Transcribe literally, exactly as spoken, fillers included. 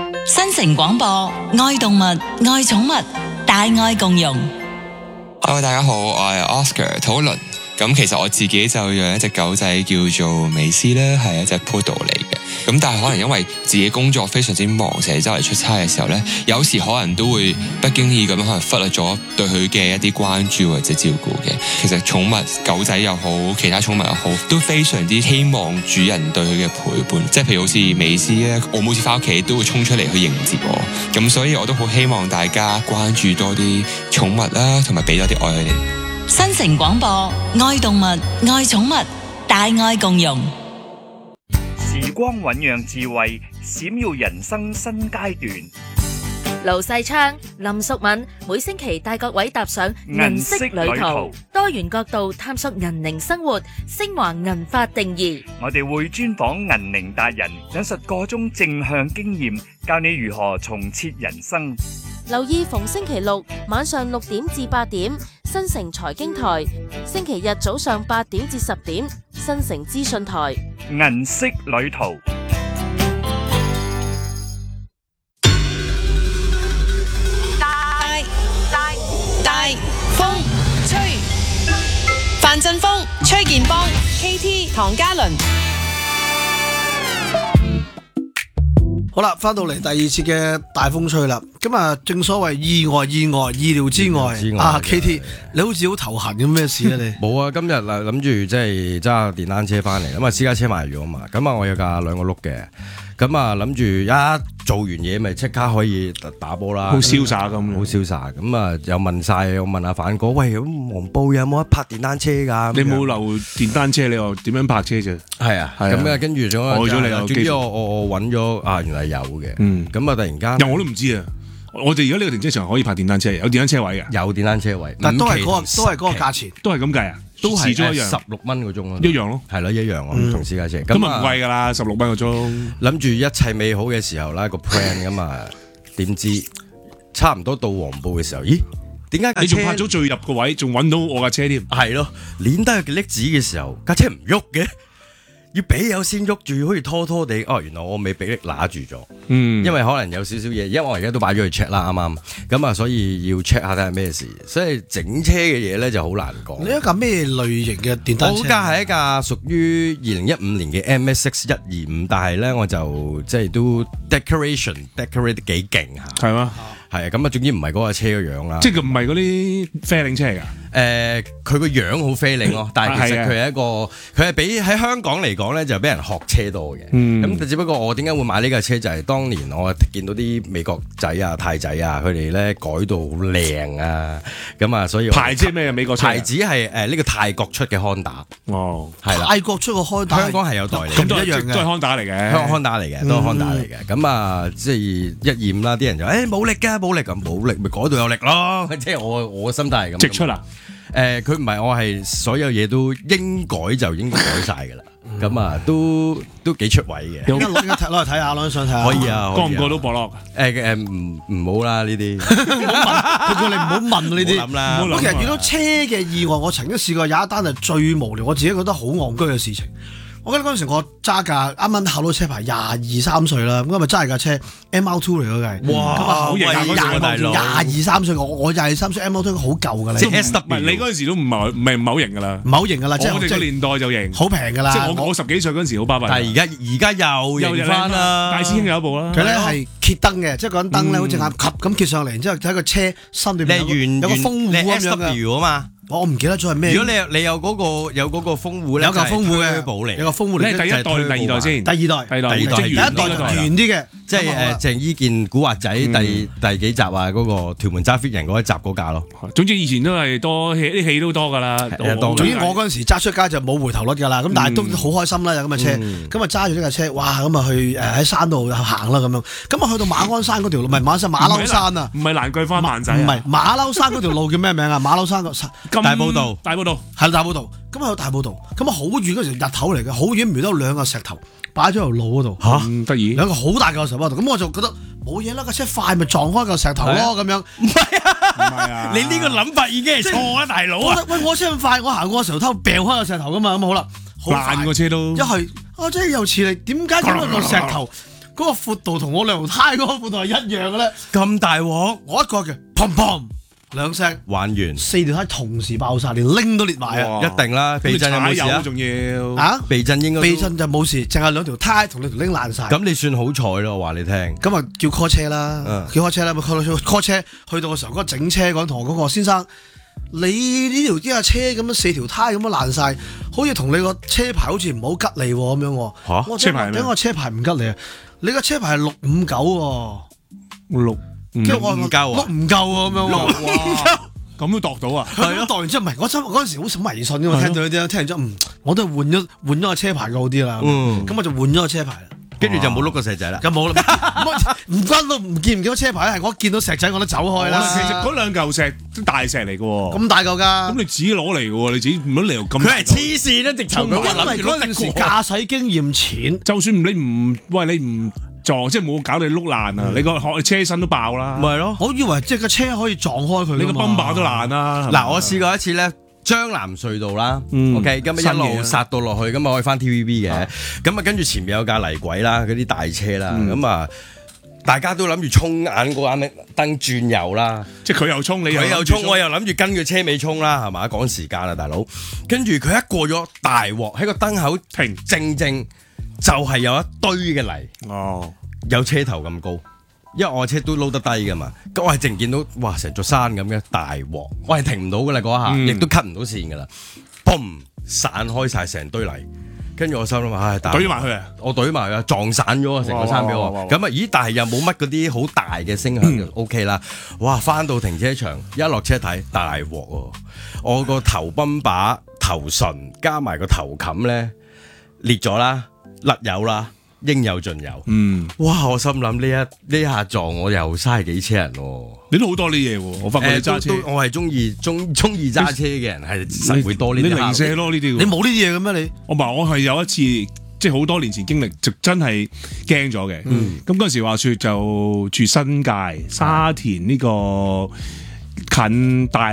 新城廣播，愛動物，愛寵物，大愛共融。 Hello， 大家好，我係 Oscar 討論。咁其實我自己就養一隻狗仔叫做美斯啦，係一隻 Poodle 嚟嘅。咁但係可能因為自己工作非常之忙，成日周圍出差嘅時候呢，有時可能都會不經意咁樣可能忽略咗對佢嘅一啲關注或者照顧嘅。其實寵物狗仔又好，其他寵物又好，都非常之希望主人對佢嘅陪伴。即係譬如好似美斯咧，我每次翻屋企都會衝出嚟去迎接我。咁所以我都好希望大家關注多啲寵物啦，同埋俾多啲愛佢哋。 新城廣播，愛動物，愛寵物，大愛共融。 時光醞釀智慧，閃耀人生新階段。 盧世昌、林淑敏每星期帶各位踏上銀色旅途，多元角度探索銀齡生活，升華銀髮定義。 我哋會專訪銀齡達人，引述個中正向經驗，教你如何重設人生。 留意逢星期六晚上六點至八點，新城財經台；星期日早上八點至十點，新城資訊台。 銀色旅途。 大大大風吹，范振鋒、崔建邦、K T、唐嘉倫。 好啦，翻到嚟第二次嘅大風吹啦。咁啊，正所謂意外、意外、意料之外。之外啊 ，K T， 你好似好頭痕咁，咩事啊你？ 冇啊，今日嗱諗住即係揸電單車翻嚟，咁啊私家車賣咗啊嘛，咁啊我有架兩個轆嘅，咁啊諗住一做完嘢咪即刻可以打波啦， 好瀟灑咁， 好瀟灑。咁啊又問晒，我問阿反哥，喂，咁黃埔有冇得拍電單車㗎？ 你冇留電單車，你又點樣拍車啫？ 係啊，咁啊跟住仲有， 咗你又， 總之我我我揾咗啊，原來有嘅， 嗯， 咁啊突然間， 又我都唔知啊。我哋而家呢個停車場可以泊電單車，有電單車位嘅， 有電單車位， 但都係嗰個都係嗰個價錢， 都係咁計啊， 都係時鐘一樣， 十六蚊個鐘咯， 一樣咯， 係咯一樣咯，同私家車咁啊唔貴㗎啦，十六蚊個鐘。 諗住一切美好嘅時候啦，個 plan 咁啊，點知差唔多到黃埔嘅時候，咦？點解你仲拍咗最入個位，仲揾到我架車添？ 係咯，攣低個拎子嘅時候，架車唔喐嘅。要俾有先喐住，好似拖拖地。哦，原來我未俾力揦住咗。嗯，因為可能有少少嘢，因為我而家都擺咗去 check 啦，啱啱咁啊，所以要 check 下睇下咩事。所以整車嘅嘢咧就好難講。 你一架咩類型嘅電單車？ 我架係一架屬於二零一五年嘅 M S X 一二五，但係咧我就即係都 decoration decorate 得幾勁嚇。 係嗎？ 係啊，咁啊，總之唔係嗰架車嘅樣啦。 即係佢唔係嗰啲啡領車嚟㗎。 誒，佢個樣好飛領咯，但係其實佢係一個，佢係比喺香港嚟講咧，就俾人學車多嘅。咁、嗯、只不過我點解會買呢架車，就係、是、當年我見到啲美國仔啊、泰仔啊，佢哋咧改到好靚啊，咁啊，所以牌子係咩？美國車牌子係誒呢個泰國出嘅 Honda。哦，係啦， 泰國出個 Honda， 香港係有代理， 咁都一樣嘅，都係 Honda 嚟嘅， 香港 Honda 嚟嘅，都係 Honda 嚟嘅。咁啊，即係一驗啦，啲人就誒冇力㗎，冇力咁，冇力咪改到有力咯。即係我我心態係咁。 直出啦。 誒，佢唔係，我係所有嘢都應改就應該改晒㗎啦。咁啊，都都幾出位嘅。 攞攞嚟睇下，攞想睇下。 可以啊， 過唔過到博樂？ 誒誒，唔唔好啦呢啲。 唔好問，佢叫你唔好問呢啲。 諗啦。 我其實遇到車嘅意外，我曾經試過有一單係最無聊，我自己覺得好戇居嘅事情。我記得嗰陣時我揸架啱啱考到車牌，廿二三歲啦，咁咪揸架車 M R two 嚟嗰架。 哇，好型啊！ 廿二三歲，我我廿二三歲 M R two 好舊㗎啦。 即係 S W， 你嗰陣時都唔係唔係唔係好型㗎啦， 唔係好型㗎啦。即係我哋個年代就型， 好平㗎啦。 即係我我十幾歲嗰陣時好巴閉。 但係而家而家又型翻啦。 大師兄有一部啦。 佢咧係揭燈嘅，即係嗰盞燈咧好似眼吸咁揭上嚟，然之後睇個車心裏邊有個風戶咁樣嘅。 啊嘛。 我唔記得咗係咩。 如果你有你有嗰個有嗰個風戶咧， 有嚿風戶嘅寶嚟， 有個風戶嚟。 你係第一代定第二代先？ 第二代， 第二代， 第一代就圓啲嘅， 即係誒鄭伊健古惑仔第第幾集啊？嗰個屯門揸 fit 人嗰一集嗰架咯。 總之以前都係多戲，啲戲都多㗎啦。 總之我嗰陣時揸出街就冇回頭率㗎啦。咁但係都好開心啦，有咁嘅車。咁啊揸住呢架車，哇！咁啊去誒喺山度行啦咁樣。咁啊去到馬鞍山嗰條路，唔係馬鞍山馬騮山啊， 唔係蘭桂坊萬仔， 唔係馬騮山嗰條路叫咩名啊？馬騮山個大埔道。 大埔道係大埔道，咁啊去大埔道，咁啊好遠嗰時日頭嚟嘅，好遠瞄到兩個石頭擺咗條路嗰度， 吓咁得意， 兩個好大嚿石頭，咁我就覺得冇嘢啦，架車快咪撞開嚿石頭咯，咁樣。唔係啊， 唔係啊，你呢個諗法已經係錯啦，大佬啊！ 喂，我車咁快，我行過個石頭偷掟開個石頭噶嘛，咁好啦， 爛個車都一係，我真係又似你，點解咁個石頭？ 嗰個闊度同我兩條胎嗰個闊度係一樣嘅咧？ 咁大鑊， 我一個嘅，砰砰兩聲， 玩完四條胎同時爆晒，連拎都裂埋啊！ 一定啦，避震有冇事啊？ 仲要啊， 避震應該避震就冇事，淨係兩條胎同兩條拎爛晒。 咁你算好彩咯，我話你聽。 咁啊叫 call 車啦， 嗯叫 call 車啦，咪 call call 車去到嘅時候，嗰個整車嗰同我嗰個先生，你呢條呢架車咁樣四條胎咁樣爛晒，好似同你個車牌好似唔好吉利咁樣。 嚇我車牌係咩點解我車牌唔吉利啊？你個車牌係六五九喎， 六跟住我唔夠啊六唔夠喎咁樣喎。 哇，咁都度到啊？ 係咯，度完之後唔係，我真嗰陣時好迷信㗎嘛，聽到呢啲，聽完之後嗯，我都係換咗換咗個車牌嘅好啲啦。 嗯咁我就換咗個車牌啦。 跟住就冇碌個石仔啦。 咁冇啦，唔關到唔見唔見到車牌，係我見到石仔我都走開啦。 其實嗰兩嚿石都大石嚟嘅喎。 咁大嚿㗎。 咁你自己攞嚟嘅喎，你自己唔好理由咁。 佢係黐線啦，直頭因為嗰陣時駕駛經驗淺， 就算你唔喂你唔撞，即係冇搞你碌爛啊！你個殼車身都爆啦。 咪係咯。 我以為即係個車可以撞開佢。 你個泵把都爛啦。 嗱，我試過一次咧。將南隧道啦、 嗯、 ，OK，咁啊一路殺到落去，咁啊可以翻 T V B 嘅，咁啊跟住前面有架泥軌啦，嗰啲大車啦，咁啊、嗯、大家都諗住衝眼嗰眼燈轉右啦， 即係佢又衝，你佢又衝，我又諗住跟佢車尾衝啦，係嘛，趕時間啊大佬，跟住佢一過咗大鑊喺個燈口停，正正就係有一堆嘅泥， 哦， 有車頭咁高。因為我車都撈得低噶嘛，咁我係淨見到哇成座山咁嘅大鑊，我係停唔到噶啦嗰下，亦、嗯、都 cut 唔到線噶啦，嘣散開晒成堆泥，跟住我心諗唉，懟埋佢啊！ 我懟埋啊，撞散咗成個山俾我，咁啊咦？但係又冇乜嗰啲好大嘅聲響就 OK 啦。哇！翻到停車場一落車睇大鑊喎，我個頭泵把、頭唇加埋個頭冚咧裂咗啦，甩油啦。應有盡有，嗯，哇！我心諗呢一呢下撞我又嘥幾車人喎， 你都好多呢嘢喎，我發覺你揸車， 呃、我係中意中中意揸車嘅人係實會多呢啲， 你零舍咯呢啲， 你冇呢啲嘢嘅咩你？ 我唔係，我係有一次即係好多年前經歷，就真係驚咗嘅。咁嗰陣時話說就住新界沙田呢個近大